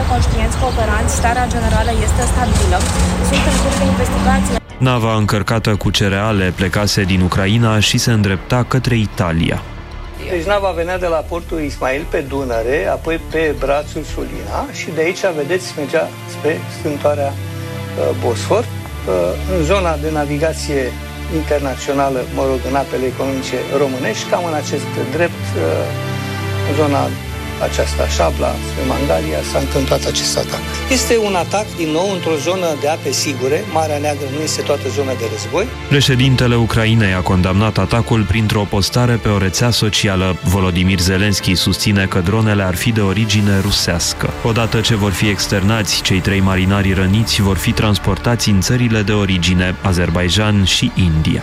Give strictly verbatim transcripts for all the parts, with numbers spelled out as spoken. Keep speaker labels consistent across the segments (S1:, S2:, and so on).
S1: conștienți, cooperanți, starea generală este stabilă. Sunt în curs de investigație.
S2: Nava încărcată cu cereale plecase din Ucraina și se îndrepta către Italia.
S3: Deci nava venea de la portul Ismail pe Dunăre, apoi pe brațul Sulina și de aici, vedeți, mergea spre strâmtoarea uh, Bosfor. Uh, în zona de navigație internațională, mă rog, în apele economice românești, cam în acest drept, uh, în zona aceasta, Șabla, spre Mangalia, s-a întâmplat acest atac. Este un atac, din nou, într-o zonă de ape sigure. Marea Neagră nu este toată zona de război.
S2: Președintele Ucrainei a condamnat atacul printr-o postare pe o rețea socială. Volodymyr Zelensky susține că dronele ar fi de origine rusească. Odată ce vor fi externați, cei trei marinari răniți vor fi transportați în țările de origine, Azerbaidjan și India.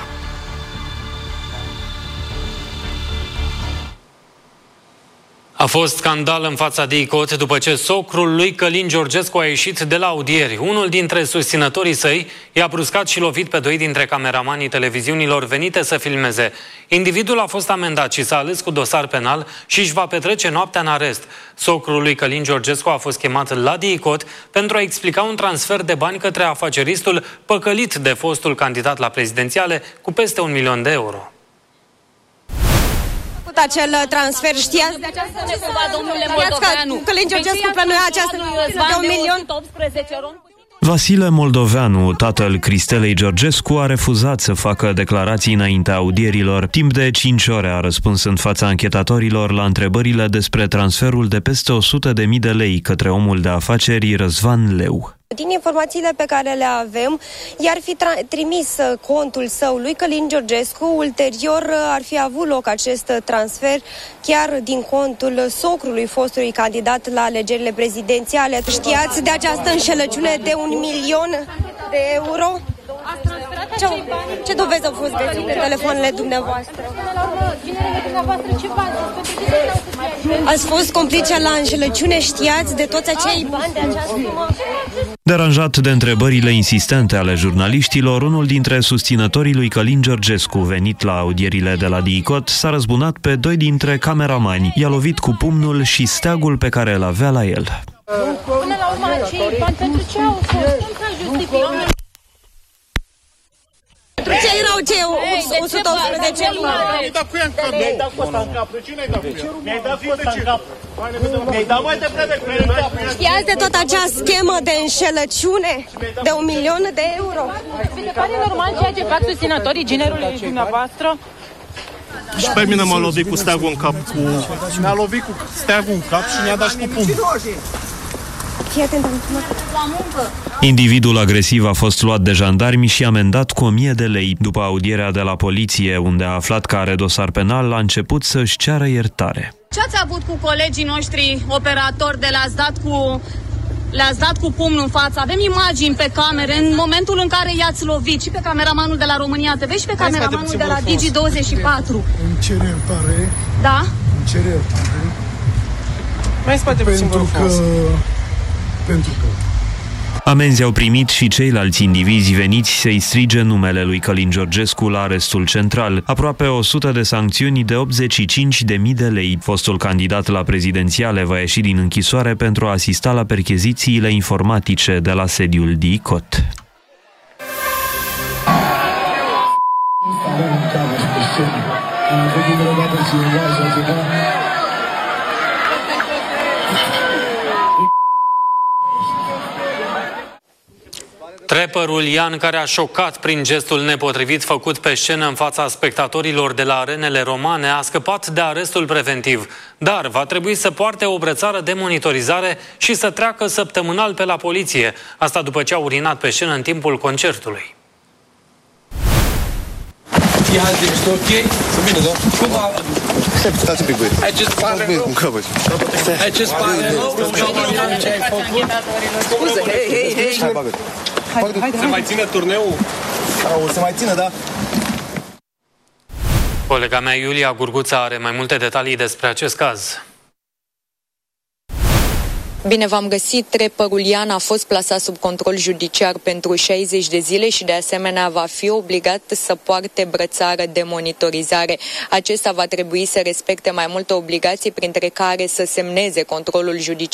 S4: A fost scandal în fața D I C O T după ce socrul lui Călin Georgescu a ieșit de la audieri. Unul dintre susținătorii săi i-a bruscat și lovit pe doi dintre cameramanii televiziunilor venite să filmeze. Individul a fost amendat și s-a ales cu dosar penal și își va petrece noaptea în arest. Socrul lui Călin Georgescu a fost chemat la D I C O T pentru a explica un transfer de bani către afaceristul păcălit de fostul candidat la prezidențiale cu peste un milion de euro.
S5: Acel transfer, știați de această necumva, domnule Moldoveanu? Călin Georgescu plănuia această de un milion?
S2: Vasile Moldoveanu, tatăl Cristelei Georgescu, a refuzat să facă declarații înaintea audierilor. Timp de cinci ore a răspuns în fața anchetatorilor la întrebările despre transferul de peste o sută de mii de lei către omul de afaceri Răzvan Leu.
S5: Din informațiile pe care le avem, i-ar fi trimis contul său lui Călin Georgescu, ulterior ar fi avut loc acest transfer chiar din contul socrului fostului candidat la alegerile prezidențiale. Știați de această înșelăciune de un milion de euro? Ce, ce dovezi au fost găsite în telefoanele dumneavoastră? Ați fost complice la înșelăciune, știați de toți acei bani, de această sumă?
S2: Deranjat de întrebările insistente ale jurnaliștilor, unul dintre susținătorii lui Călin Georgescu, venit la audierile de la D I C O T, s-a răzbunat pe doi dintre cameramani. I-a lovit cu pumnul și steagul pe care îl avea la el.
S6: Până la urmă, acei bani pentru ce au fost? Cum s-a justificat?
S5: Pentru ce erau cei o sută unsprezece mii?
S7: Mi-ai dat cu ea în cap. Mi-ai dat cu ăsta în cap. Ce n-ai dat cu ea? Mi-ai dat cu ăsta în cap. Mi-ai dat mai devreme cu ea.
S5: Știați de tot acea schemă de înșelăciune de un milion de euro?
S6: Mi se pare normal ceea ce fac susținătorii generului dumneavoastră?
S7: Și pe mine m-a lovit cu steagul în cap. Mi-a lovit cu steagul în cap și mi-a dat și cu pumn.
S2: Individul agresiv a fost luat de jandarmi și amendat cu o mie de lei. După audierea de la poliție, unde a aflat că are dosar penal, a început să-și ceară iertare.
S8: Ce ați avut cu colegii noștri operatori de le-ați dat cu, le-ați dat cu pumnul în față? Avem imagini pe camere în momentul în care i-ați lovit și pe cameramanul de la România T V și pe cameramanul de la Digi douăzeci și patru.
S9: Îmi cer iertare.
S8: Da?
S9: Îmi cer iertare.
S10: Mai spate puțin,
S9: pentru că... Pentru că...
S2: Amenzi au primit și ceilalți indivizi veniți să-i strige numele lui Călin Georgescu la arestul central. Aproape o sută de sancțiuni de optzeci și cinci de mii de lei. Fostul candidat la prezidențiale va ieși din închisoare pentru a asista la perchezițiile informatice de la sediul D I C O T.
S4: Trapperul Ian, care a șocat prin gestul nepotrivit făcut pe scenă în fața spectatorilor de la arenele romane, a scăpat de arestul preventiv, dar va trebui să poarte o brățară de monitorizare și să treacă săptămânal pe la poliție. Asta după ce a urinat pe scenă în timpul concertului.
S10: Ia, ești ok? Sunt bine, da? Cum va...
S11: Stați un pic, băi.
S10: Ai ce-ți pare rău?
S11: Cum că, băi?
S10: Ai ce-ți pare rău? Ce ai făcut?
S11: Scuze, hei, hei, hei.
S10: Haide, haide, se mai ține turneul?
S11: O să mai țină, da?
S4: Colega mea Iulia Gurguța are mai multe detalii despre acest caz.
S12: Bine v-am găsit. Trapperul Ian a fost plasat sub control judiciar pentru șaizeci de zile și de asemenea va fi obligat să poarte brățară de monitorizare. Acesta va trebui să respecte mai multe obligații, printre care să semneze controlul judiciar